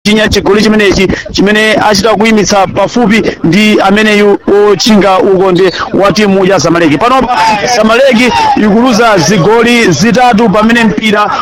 chinya chigoli chimenechi chimene achita kuyimitsa pafupi ndi ameneyu ochinga ukonde wa timu ya Zamaleki. Panopa Zamaleki ikuluza zigoli zitatu pamene mpira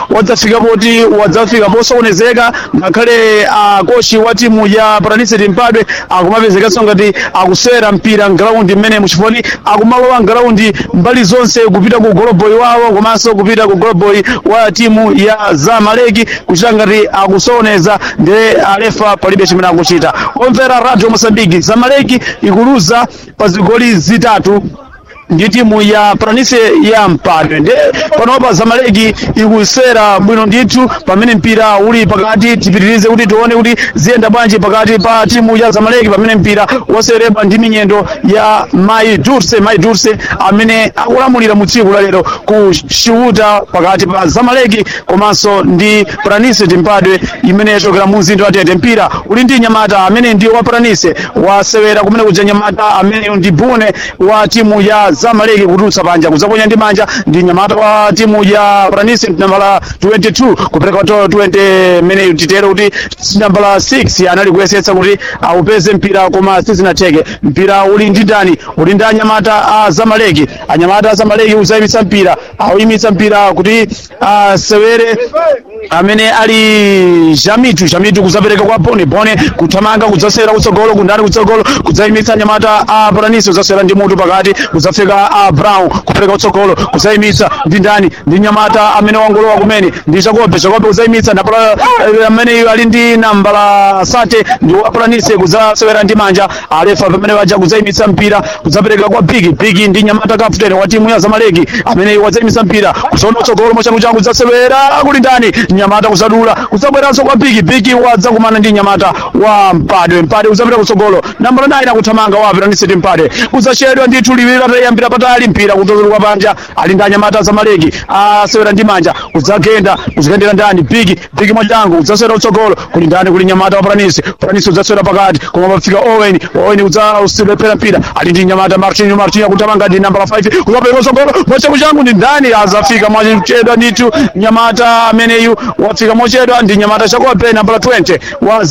wadzafika posokonezeka, ngakhale kochi wa timu ya Paranise Timpadwe akumapezekanso ngati akusera mpira ground mmene muchifoni akumalowa ground mbali zonse kupita ku goloboy wawo komanso kupita ku goloboy wa timu ya Zamaleki kuchita ngati akusokoneza ndi alefa palibe chimene akuchita. Omvera Radio Mozambique, Zamaleki ikuluza pa zigoli zitatu ndi timu ya Paranise ya Mpadwe. Nde panopa Zamaleki ikusera bwino ndithu pamene mpira uli pakati. Tipitirize kuti tione kuti ziyenda bwanji pakati pa timu ya Zamaleki pamene mpira waserepa ndi minyendo ya Mai Durse amene akulamulira mu tsiku la lero ku Chiuta pakati pa Zamaleki komanso ndi Paranise Timpadwe imene yachokera mu mzinda wa Tete. Mpira uli ndi Nyamata amene ndi wa Paranise, wasewera kumene kuja Nyamata amene ndi Bune wa timu ya Zamaleki kutulutsa panja kuzaponya ndi manja ndi Nyamata wa timu ya Paranise nambala 22 kupereka kwa 20 mene titero kuti nambala 6 anali kuyesetsa kuti aupeze mpira koma sizinateke. Mpira uli ndi ndani? Uli ndi Anyamata a Zamaleki. Anyamata a Zamaleki uzayimitsa mpira, auyimitsa mpira kuti sewere amene ali Jamitu kuzapereka kwa Bone kuthamanga kudzasera kutsogolo kundani kutsogolo kudzayimitsa Nyamata a Paranise uzasera ndi mutu pakati kudzafika Brown kupereka kutsogolo kuzayimitsa ndi ndani? Ndi Nyamata amene wangolowa kumene ndi Jacobe uzayimitsa nambala amene ali ndi nambala 30 ndi wa Paranise kudzasewera ndi manja alefa pamene waja kudzayimitsa mpira kudzapereka kwa Big ndi Nyamata captain wa timu ya Zamaleki amene wadzayimitsa mpira kuzoona kutsogolo mochangu kudzasewera kuli ndani? Nyamata kuzadula kudzabweranso kwa Big wadza kumana ndi Nyamata wa Mpadwe uzapita kutsogolo nambala 9 akuthamanga wa Paranise Timpadwe kudzachedwa ndithu liwira tayambira patali mpira kutuluka panja ali ndi Anyamata Zamaleki asewera ndi manja kuzakendera ndani? Big mochangu kudzasewera kutsogolo kuli ndani? Kuli Nyamata wa Paranise udzasewera pakati koma pafika Owen udzausilepera mpira ali ndi Nyamata Martinho akuthamanga ndi nambala 5 kuzapereka kutsogolo mochangu ndi ndani? Azafika mochedwa ndithu Nyamata ameneyu wafika mochedwa ndi Nyamata Jacobe nambala 20 wa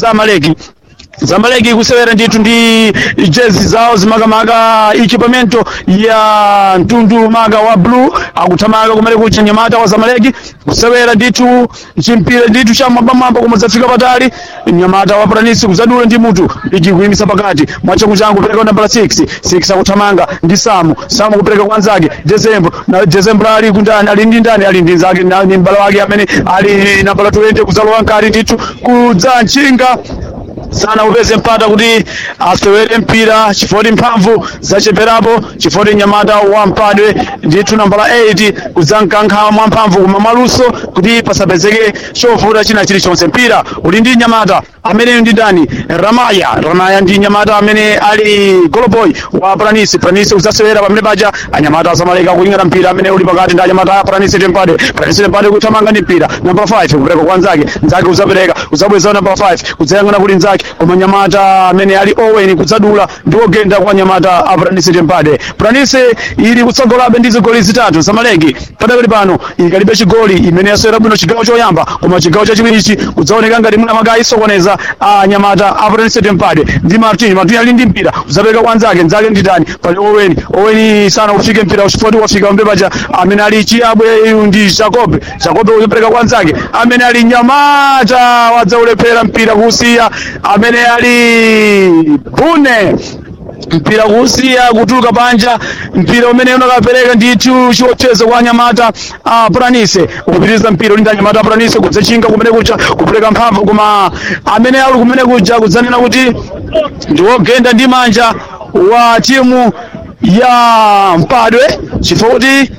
Zamaleki kusewera ndithu ndi jezi zawo zimakamaka ichipamento ya mtundu maga wa blue akuthamanga kumene kucha Nyamata wa Zamaleki kusewera ndithu chimpira ndithu cha mabamamba koma zafika patali. Nyamata wa Paranise kuzadula ndi mutu Big kuyimitsa pakati mwachangu kupereka nambala 6 akuthamanga ndi Samu kupereka kwa nzake December ali kundani ali ndi ndani? Ali ndi nzake ndi mbala wake amene ali nambala 20 kuzalowa nkati ndithu kudzancinga sana upeze mpata kuti asewere mpira chifoti mphamvu zacheperapo chifoti Nyamata wa Mpadwe ndithu nambala 8 kudzankankha mwamphamvu koma maluso kuti pasapezeke chovuta china chilichonse. Mpira uli ndi Nyamata amene ndi ndani? Ramaya ndi Nyamata amene ali goloboy wa Paranise udzasewera pamene paja Anyamata Zamaleki akuying'ana mpira amene uli pakati ndi Anyamata Paranise Timpadwe kuthamanga ndi mpira nambala 5 kupereka kwa nzake udzabweza nambala 5 kudzayang'ana kuli nzake koma Nyamata amene ali Owen kudzadula ndi ogenda kwa Nyamata a Paranise Timpadwe. Paranise ili kutsogolabe ndi zigoli zitatu. Zamaleki padakali pano ikalibe chigoli imene yasewera bwino chigawo choyamba koma chigawo chachiwirichi kudzaoneka ngati muna magayi sokoneza a Nyamata a Paranise Timpadwe ndi Martinho ali ndi mpira kuzapereka kwa nzake ndi ndani? Pali Owen sana ufike mpira uchifoti wafika pamene paja amene ali Chiabwe ndi Jacobe kupereka kwa nzake amene ali Nyamata wadzaulephera mpira kusiya amene ali Bune mpira kusiya kutuluka panja. Mpira umene unakapereka ndithu chiopsezo kwa Nyamata Paranise ukupitiriza mpira uli ndi Nyamata Paranise kudzachinga kumene kuja kupereka mphamvu koma amene ali kumene kuja kudzanena kuti ndi wogenda ndi manja wa timu ya Mpadwe chifoti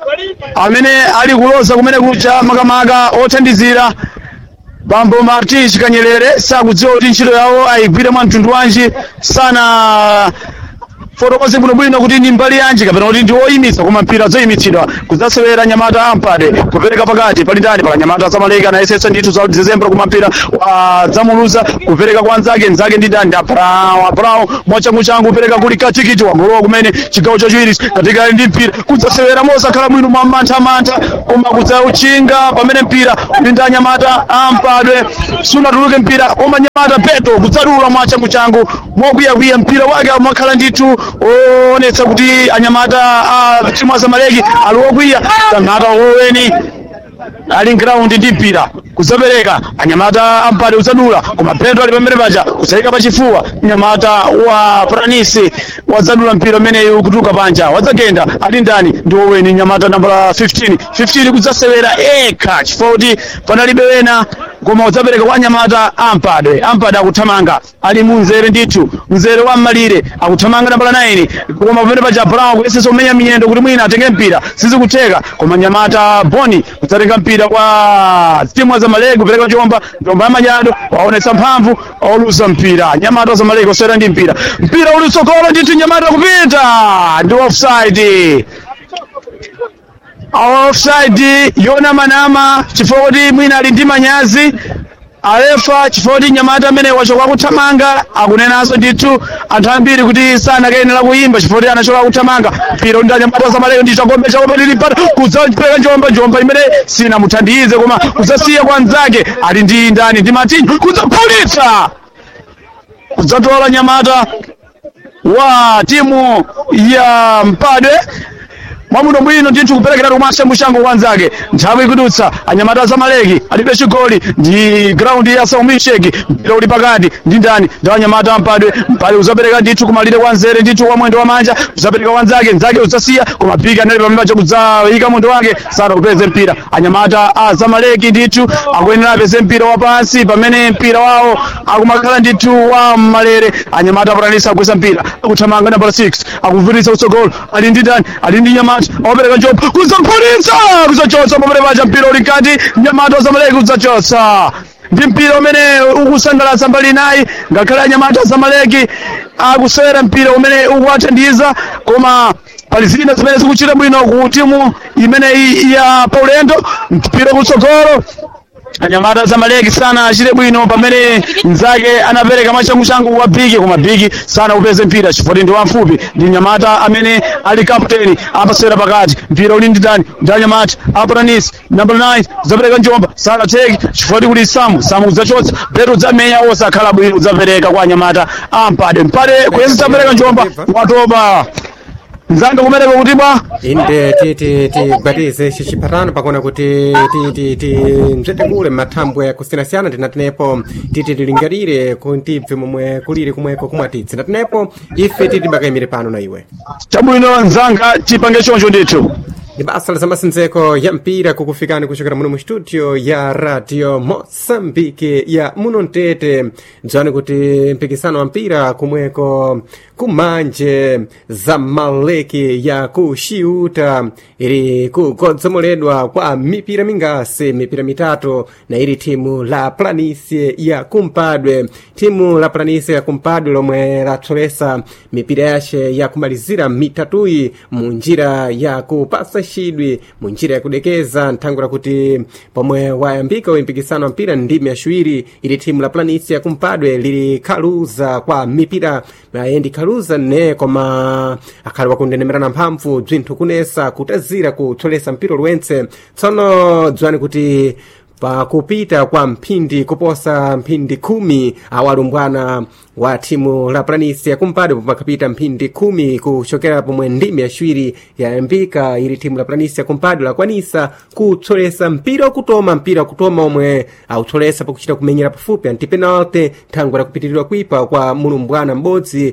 amene ali kuloza kumene kuja makamaka othandizira Bambo Martin Chikanyelere sakudziwa kuti ntchito yawo ayigwire mwa mtundu wanji sana fotokoze bwino kuti ndi mbali yanji kapena kuti ndi oyimitsa koma mpira zoyimitsidwa kudzasewera anyamata ampade kupereka pakati pali ndani pala anyamata azamaleki anayesetsa ndithu za December koma mpira wadzamuluza kupereka kwa nzake ndi ndani Brown mwachangu kupereka kuli katikiti wangolowa kumene chigawo chachiwiri katika ndi mpira kudzasewera mosakhala bwino mantha koma kudzauchinga pamene mpira uli ndi anyamata ampade sunatuluke mpira koma anyamata Petro kudzadula mwachangu mokwiya mpira wake amakhala ndithu onetsa kuti anyamata timu azamaleki aliwokwiya anyamata oweni ali ground ndi mpira kuzapereka anyamata ampade udzadula koma Petro ali pamene paja kusaika pachifuwa anyamata wa Pranisi wadzadula mpira umeneyu kutuka panja wadzagenda ali ndani ndi oweni anyamata namba 15 kudzasewera ekha chifukwa panalibe wena koma udzapereka kwa anyamata ampade akuthamanga ali munzere ndithu mzere wa malire akuthamanga namba 9 koma pamene paja Brown kuyesetsa umenya miyendo kuti mwina atenge mpira sizikutheka koma anyamata Boni kudzatenga mpira kwa timu azamaleki kupereka njomba yamanyado waonetsa mphamvu auluza mpira anyamata azamaleki osewera ndi mpira uli tsogolo ndithu anyamata kupita ndi offside yona manama chifukwa mwina ali ndi manyazi alefa chifukwa nyamata amene wachoka kuthamanga akunenanso ndithu anthu ambiri kuti sanakayenera kuyimba chifukwa anachoka kuthamanga mpira ndi anyamata azamaleki ndi chagombe lili mpata kudzapereka njomba imene sinamuthandize koma kudzasiya kwa nzake ali ndi ndani ndi Matinho kudzaphulitsa kudzatola nyamata wa timu ya Mpadwe mwamuno mwino ndithu kuperekera kumashangushango kwanzake nthawi ikudutsa anyamata azamaleki alibe chigoli ndi ground ya Saumisheki mpira uli pakati ndi ndani ndi anyamata ampade uzapereka ndithu kumalire kwa nzere ndithu wa mwendo wa manja uzapereka kwanzake nzake udzasiya koma Big anali pamene paja kudzayika mwendo wake sana kupeze mpira anyamata azamaleki ndithu akuyenera apeze mpira wapansi pamene mpira wawo akumakhala ndithu wa malere anyamata Pranisi akweza mpira akuthamanga namba 6 akuvutitsa utsogolo ali ndi ndani ali ndi nyamata opereka njomba kudzachotsa pamene paja mpira uli kati nyamata azamaleki kudzachotsa ndi mpira umene ukusangalatsa mbali nayi ngakhale anyamata azamaleki akusewera mpira umene ukuwathandiza koma pali zina zimene zikuchita bwino ku timu imeneyi ya Paulendo mpira kutsogolo anyamata azamaleki sana achite bwino pamene nzake anapereka machangu kwa Big koma Big sana upeze mpira chifukwa ndi wamfupi ndi nyamata amene ali captain apasera pakati mpira uli ndi ndani ndi anyamata Pranisi number 9 zapereka njomba sana teki chifukwa kuti Samu udzachotsa Petro udzamenya osakhala bwino udzapereka kwa anyamata Mpade kuyesa zapereka njomba watoba nzanga kumereka kuti bwa inde tibatize chipatano pakona kuti mzetekule mathambwe yakusiyanasiyana tinatenepo tilingalire kuti bve momwe kulire kumweko kumwatitsi natenepo ife tibakayimire pano na iwe chabwino nzanga tipange choncho ndithu ni basa la masinzeko ya mpira kukufikani kuchokera muno mu studio ya Radio Mosambike ya muno Mtete dzani kuti mpikisano wa mpira kumweko kumanje Zamaleki ya kushiuta ili kugodzomoledwa kwa mipira mingasi mipira mitatu na ili timu la Pranisi ya Kumpadwe timu la Pranisi ya Kumpadwe lomwe latolesa mipira yace ya kumalizira mitatui munjira ya kupasa shidwi munjira ya kudekeza ntangura kuti pomwe wayambika uimpikisano wa mpira ndimi ashwiri ili timu la Pranisi ya Kumpadwe lili kaluza kwa mipira nayendi kaluza ne koma akali wakundenemerana mphamvu bzinthu kunesa kutazira kutolesa mpira luwense tsono dzwani kuti pakupita kwa mphindi kuposa mphindi 10 awalumbwana wa timu la Pranisi ya Kumpadwe pakapita mphindi 10 kuchokera pomwe ndimi ashwiri yayambika ili timu la Pranisi ya Kumpadwe lakwanisa kutolesa mpira kutoma omwe autolesa pakuchita kumenyera pafupi antipenalty thangu la kupitiridwa kuipa kwa mulumbwana m'bodzi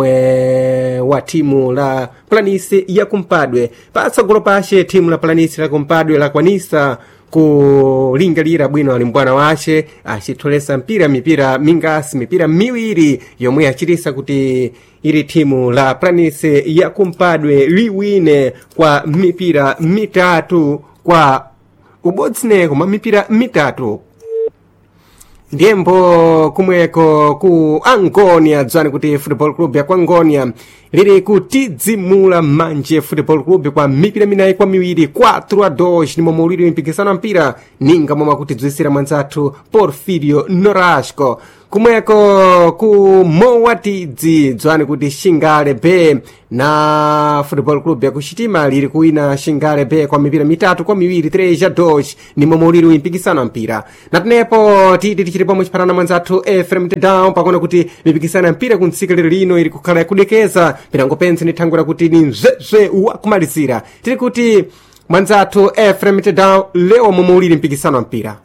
omwe wa timu la Pranisi ya Kumpadwe patsogolo pashe timu la Pranisi la Kumpadwe lakwanisa kulingalira bwino alimbwana wace achitolesa mipira mingasi mipira miwiri yomwe achitisa kuti ili timu la Pranisi ya Kumpadwe liwine kwa mipira mitatu kwa ubodzine koma mipira mitatu ndiyembo kumweko ku angonia dzwani kuti football club ya ku angonia liri kutidzimula manje football club kwa mipira minayi kwa miwiri 4-2 nimwe muliri mpikisano wa mpira ninga momwe akutidziwisira mwanzathu Porfirio Norasco. kumweko ku mowatidzi dzwani kuti Xingale B na football club ya kuxitima liri kuwina Xingale B kwa mipira mitatu kwa miwiri 3-2 nimwe muliri umpikisano wa mpira. natenepo titi tichiri pomwe chipanana mwanzathu Ephraim Tedown pakona kuti mipikisano ya mpira kuntsika lero lino iri kukhala yakudekeza pirango pense nithangwira kuti ni mzwezwe wakumalizira tiri kuti mwanzathu Ephraim Tedown leo momwe uliri mpikisano wa mpira.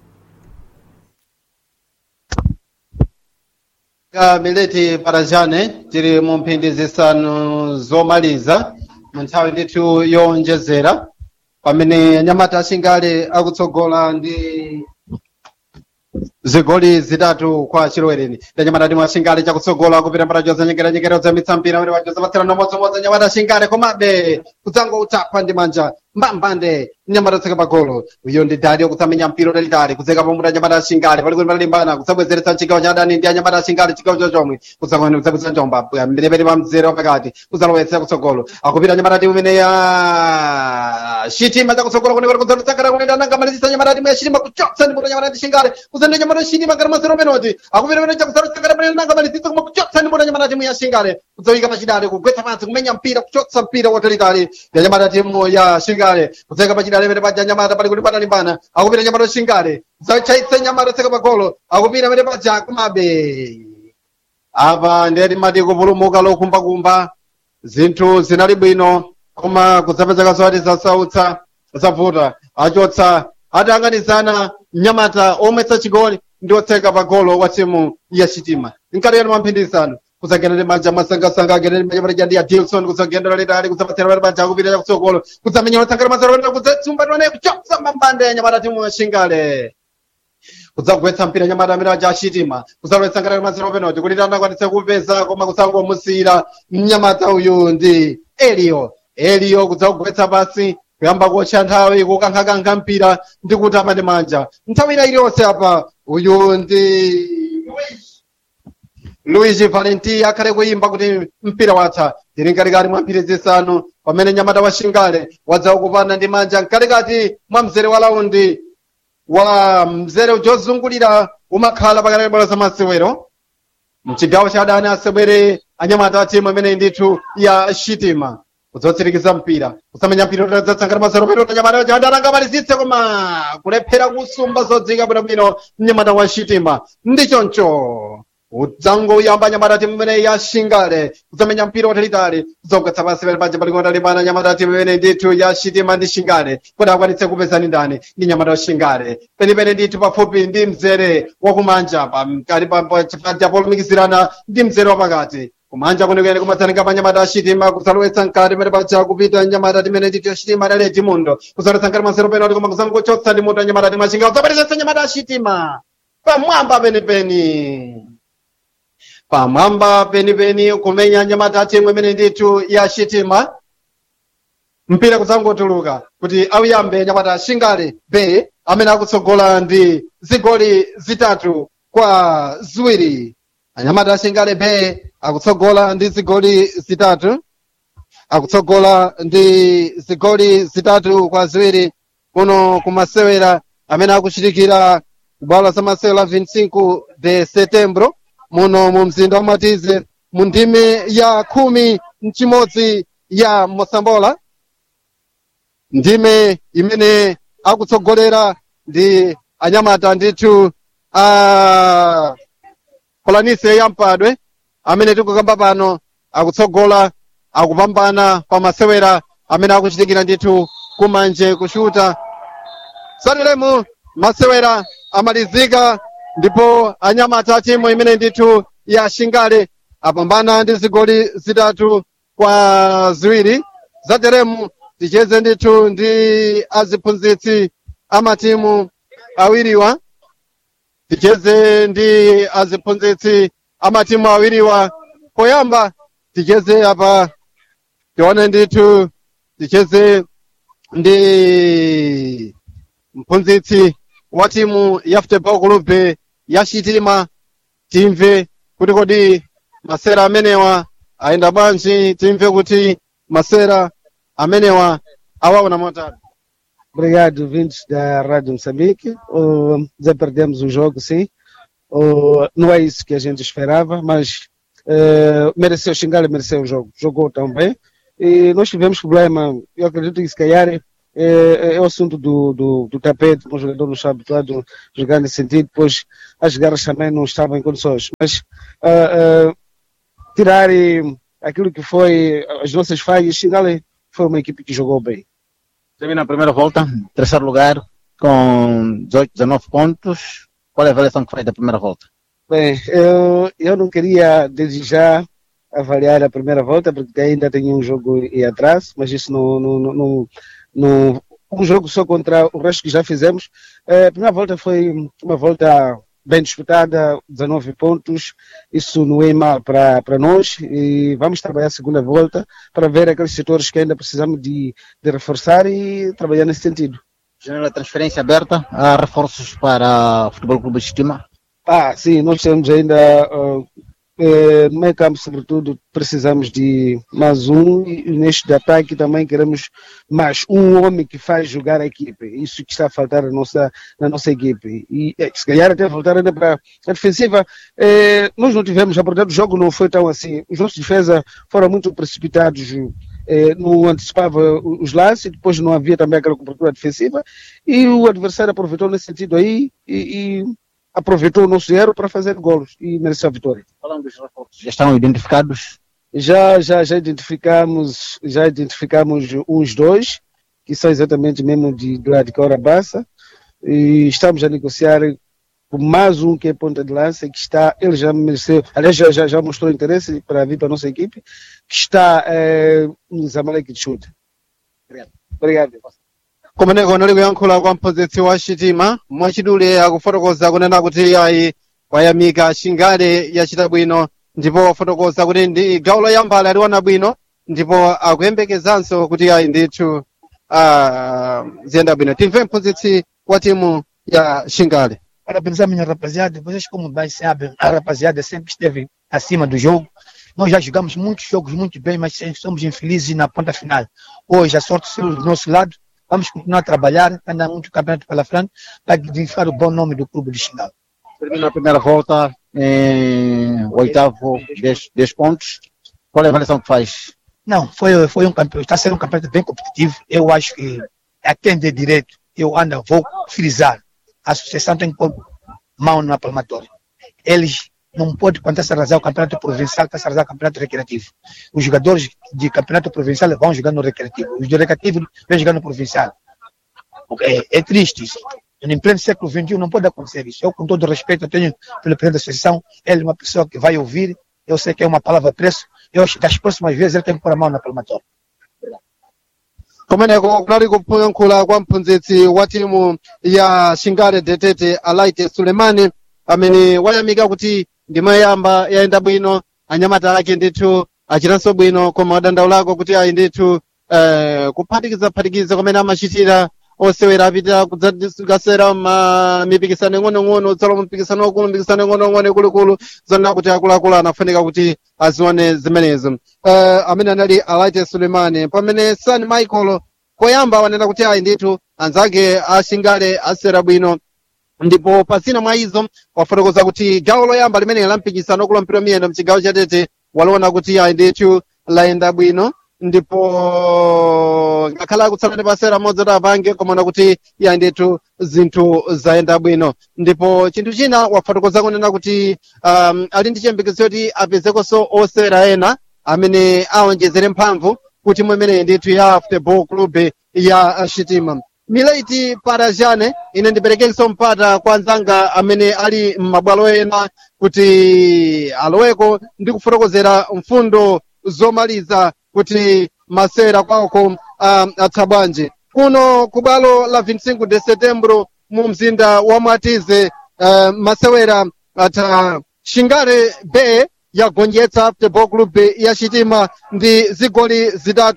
Mileti Parajane tiri mu mphindi zisanu zomaliza mu nthawi ndithu yowonjezera pamene anyamata Xingale akutsogola ndi zigoli zitatu kwa Chilowereni. Anyamata timu ya Xingale chakutsogola kupita mpata Jose nyengera udzamitsa mpira amene wajoza patsirana modzimodzi anyamata Xingale komabe kudzango utapa ndi manja mbambande nyamata tseka pagolo uyo ndi dali okutsamenya mpira utalitali kudzeka pamuta anyamata Xingale pali kuti palimbana kudzabwezeretsa chigawo cha adani ndi anyamata Xingale chigawo chochomwe kudzabweza njomba mbirepere pa mzere wapakati kudzalowetsa kutsogolo akupita anyamata timu imene ya Xitima chakutsogola kunekera kudzalotsakana kunenda nanga malizisa anyamata timu ya Xitima kuchotsa ndi muta anyamata Xingale kudzenda anyamata Xitima ngati masero penoti akupita imene chakudzalotsakana kunenda nanga malizisa kuma kuchotsa ndi muta anyamata timu ya Xingale kudzawika pachidale kugwetsa pansi kumenya mpira kuchotsa mpira watalitali ndi anyamata timu ya Xingale kudzeka pachidale pene paja anyamata pali kuti patalimbana akupita anyamata Xingale zachaitsa anyamata tseka pagolo akupita pene paja kumabe apa ndiyati mati kupulumuka lokumbakumba zinthu zinali bwino koma kudzapezeka zoti zasautsa zavuta achotsa atayang'anizana mnyamata omwetsa chigoli ndi otseka pagolo wa timu ya Xitima nkati yanu mamphindisano kudzagenda ndi manja masangasanga agenda ndi manja pali ndi ya Dilson kudzagendera litali kudzapatsira pali manja akupita chakutsogolo kudzamenya matsangala mazero kudzetsumba tone kuchotsa mambande anyamata timu ya Xingale kudzagwetsa mpira anyamata amene aja Xitima kudzalowetsa ngati mazero penoti kuti anakwanitsa kupeza koma kudzangomusira mnyamata uyu ndi Elio kudzagwetsa pasi kuyamba kuotcha nthawi kukankhakankha mpira ndi kutapa ndi manja nthawi ina iliyonse apa uyu ndi Luigi Valenti akhale kuyimba kuti mpira watha tiri mkatikati mwa mphindi zisanu pamene nyamata wa Xingale wadzawo kupanda ndi manja mkatikati mwa mzere wa laundi wa mzere ujozungulira umakhala pakati bola za masewero mchigawo cha adani asewere anyamata a timu imene ndithu ya Xitima kudzotsirikiza mpira kusamenya mpira utadzatsangana masero pero anyamata cha adani angamalizitse koma kulephera kusumba zodzika bwinobwino mnyamata wa Xitima ndi choncho udzango uyamba anyamata timu imene ya Xingale kudzamenya mpira watalitali kudzogwetsa pansi pali panja pali kutalimbana anyamata timu imene ndithu ya Xitima ndi Xingale kuti akwanitse kupezani ndani ndi nyamata wa Xingale penipene ndithu pafupi ndi mzere wakumanja pamkati panja polumikizirana ndi mzere wapakati kumanja kunikene kumatsanika pa nyamata ya Xitima kudzalowetsa mkati pene paja kupita nyamata timene ndithu ya Xitima dale Edmundo kudzalowetsa mkati masero penoti koma kudzangochotsa ndi mutu anyamata timu ya Xingale kudzaperezetsa nyamata ya Xitima pamwamba penipeni pamwamba penipeni kumenya nyamata timu imene ndithu ya Xitima mpira kudzangotuluka kuti auyambe nyamata ya Xingale B amene akutsogola ndi zigoli zitatu kwa ziwiri. Anyamata ya Xingale B akutsogola ndi zigoli zitatu kwa ziwiri kuno kumasewera amene akuchitikira kubwalo za masewera 25 de setembro muno mu mzinda wa Matize mu ndime ya 11 ya Mosambola ndime imene akutsogolera ndi anyamata ndithu Polanise ya Mpadwe amene tikukamba pano akutsogola akupambana pa masewera amene akuchitikira ndithu kumanje kushuta sateremu masewera amalizika ndipo anyamata timu imene ndithu ya Xingale apambana ndi zigoli zitatu kwa ziwiri. Zateremu ticheze ndithu ndi aziphunzitsi amatimu awiriwa poyamba ticheze apa tione ndithu ticheze ndi mphunzitsi wa timu ya Futebol Clube ya Chitima timve kuti kodi masera amenewa ayenda bwanji, timve kuti masera amenewa awaona motani. Obrigado, ouvintes da Rádio Moçambique. Já perdemos o jogo, sim. Não é isso que a gente esperava, mas mereceu xingar, mereceu o jogo. Jogou tão bem. E nós tivemos problema. Eu acredito que se calhar é o assunto do tapete. O jogador não está habituado a jogar nesse sentido, pois as garras também não estavam em condições. Mas tirar aquilo que foi as nossas falhas, xingar foi uma equipe que jogou bem. Termina a primeira volta, terceiro lugar, com 18, 19 pontos. Qual é a avaliação que faz da primeira volta? Bem, eu não queria desejar avaliar a primeira volta, porque ainda tem um jogo em atraso, mas isso não um jogo só contra o resto que já fizemos. A primeira volta foi uma volta bem disputada, 19 pontos, isso não é mal para nós, e vamos trabalhar a segunda volta para ver aqueles setores que ainda precisamos de reforçar e trabalhar nesse sentido. Janela de transferência aberta, há reforços para o Futebol Clube de Chitima? Sim, nós temos ainda, no meio campo sobretudo, precisamos de mais um, e neste de ataque também queremos mais um homem que faz jogar a equipe, isso que está a faltar na nossa equipe, e se calhar até faltar ainda para a defensiva. Nós não tivemos, a verdade, o jogo não foi tão assim, os nossos defesas foram muito precipitados, não antecipava os lances, depois não havia também aquela cobertura defensiva, e o adversário aproveitou nesse sentido aí, e aproveitou o nosso erro para fazer golos e mereceu a vitória. Falando dos reforços, já estão identificados? Já identificamos uns dois, que são exatamente mesmo de lá de Caurabaça, e estamos a negociar com mais um que é ponta de lança, que está, ele já mereceu, aliás já mostrou interesse para vir para a nossa equipe, que está no Zamalek de Chute. Obrigado. Kumeneko kunali kuyankhula kwa mphunzitsi wa Chitima mwachidule akufotokoza kunena kuti ayi wayamika Shingale yachita bwino, ndipo wafotokoza kuti ndi gawo loyambala aliona bwino, ndipo akuyembekezanso kuti ayi ndithu ziyenda bwino. Timve mphunzitsi wa timu ya Shingale. Parabenizar a minha rapaziada, vocês como bem sabem, a rapaziada sempre esteve acima do jogo. Nós já jogamos muitos jogos muito bem, mas somos infelizes na ponta final. Hoje a sorte saiu do nosso lado. Vamos continuar a trabalhar, ainda há muito campeonato pela frente, para dignificar o bom nome do clube de Xingal. Termina a primeira volta em oitavo, 10 pontos. Qual é a avaliação que faz? Não, foi um campeonato, está a ser um campeonato bem competitivo. Eu acho que a quem der direito, vou frisar. A associação tem que pôr mão na palmatória. Eles não podem, quando está a arrasar o campeonato provincial, está a arrasar o campeonato recreativo. Os jogadores de campeonato provincial vão jogar no recreativo. Os do recreativo vão jogar no provincial. É triste isso. Em pleno século XXI não pode acontecer isso. Eu, com todo respeito, eu tenho pelo presidente da associação, ele é uma pessoa que vai ouvir, eu sei que é uma palavra preço, eu acho que das próximas vezes ele tem que pôr a mão na palmatória. Kumeneko kunali kuyankhula kwa mphunzitsi wa timu ya Shingale Detete Alaite Sulemani, amene wayamika kuti ndimayamba yayenda bwino, anyamata ake ndithu achitanso bwino, koma wadandaulako kuti ayi ndithu kuphatikiza kumene amachitira osewera apita kudzasera mipikisano ing'onoing'ono, utsala mpikisano wakulu, mpikisano ing'onoing'ono ikuluikulu, zonena kuti akuluakulu anafunika kuti azione zimenezo. Amene anali Alaite Sulemani. Pamene San Michael koyamba wanena kuti ayi ndithu anzake Ashingale asera bwino, ndipo pasina mwa izo wafotokoza kuti gawo loyamba limene la mpikisano kula mpira miyendo mchigawo cha Tete waliona kuti ayi ndithu layenda bwino, ndipo ngakhala kutsala ndi pasera modzi kuti apange komana kuti ayi ndithu zinthu zayenda bwino. Ndipo chinthu china wafotokoza kunena kuti ali ndi chiyembekezo kuti apezekonso osewera ena amene awonjezere mphamvu kuti mwemene ndithu ya Futebol Clube ya Chitima. Mileiti Parajane, ine ndiperekenso mpata kwa nzanga amene ali m'mabwalo ena kuti aloweko ndi kufotokozera mfundo zomaliza kuti masera kwako atha bwanji. Kuno ku bwalo la 25 de setembro mu mzinda wa Mwatize, masewera atha Shingale B yagonjetsa Futebol Clube ya Chitima ndi zigoli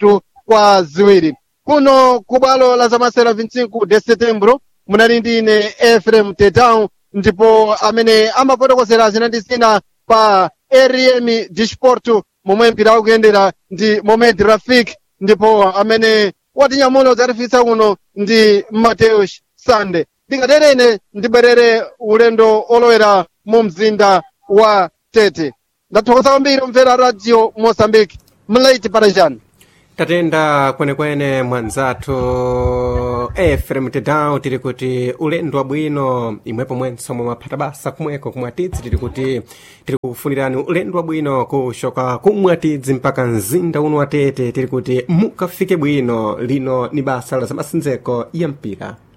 3-2. Kuno ku bwalo la zamasewera 25 de setembro munali ndi ine Ephraim Tetau ndipo amene amafotokozera zina ndi zina pa rm disporto momwe mpira ukuyendera ndi moment rafik, ndipo amene watinyamula udzatifikitsa kuno ndi mateus sande. ndingaterene ndibwerere ulendo olowera mu mzinda wa tete. ndathokoza kwambiri umvera radio mozambique mlate parajani. tatenda kwenekwene mwanzathu efrem tedao tiri kuti ulendo wabwino imwepo mwenso mumaphata basa kumweko kumwatidzi tiri kuti tiri kufunirani ulendo wabwino kushoka kumwatidzi mpaka mzinda uno wa tete tiri kuti mukafike bwino. lino ni basa la zamasinzeko ya mpira.